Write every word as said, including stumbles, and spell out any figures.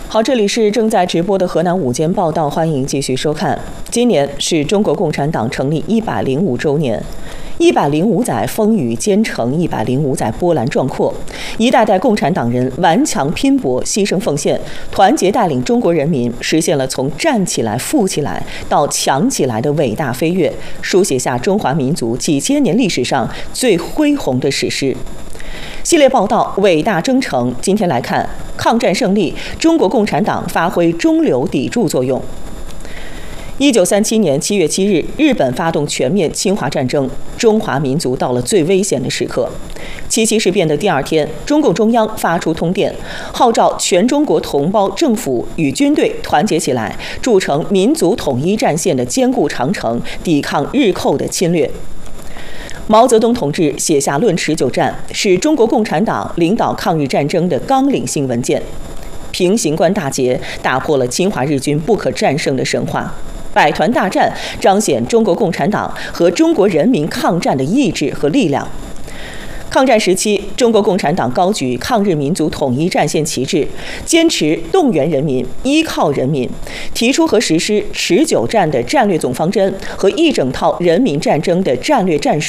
好，这里是正在直播的河南午间报道，欢迎继续收看。今年是中国共产党成立一百零五周年，一百零五载风雨兼程，一百零五载波澜壮阔，一代代共产党人顽强拼搏、牺牲奉献，团结带领中国人民实现了从站起来、富起来到强起来的伟大飞跃，书写下中华民族几千年历史上最恢宏的史诗。系列报道《伟大征程》，今天来看抗战胜利，中国共产党发挥中流砥柱作用。一九三七年七月七日，日本发动全面侵华战争，中华民族到了最危险的时刻。七七事变的第二天，中共中央发出通电，号召全中国同胞政府与军队团结起来，筑成民族统一战线的坚固长城，抵抗日寇的侵略。毛泽东同志写下《论持久战》，是中国共产党领导抗日战争的纲领性文件。平型关大捷打破了侵华日军不可战胜的神话，百团大战彰显中国共产党和中国人民抗战的意志和力量。抗战时期，中国共产党高举抗日民族统一战线旗帜，坚持动员人民、依靠人民，提出和实施持久战的战略总方针和一整套人民战争的战略战术。